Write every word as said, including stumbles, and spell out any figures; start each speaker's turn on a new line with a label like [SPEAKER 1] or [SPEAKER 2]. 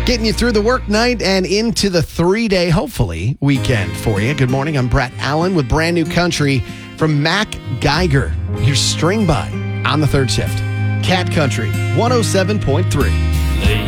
[SPEAKER 1] Getting you through the work night and into the three-day, hopefully, weekend for you. Good morning. I'm Brett Allen with brand new country from Mac Geiger. Here's String By on the third shift. Cat Country one oh seven point three.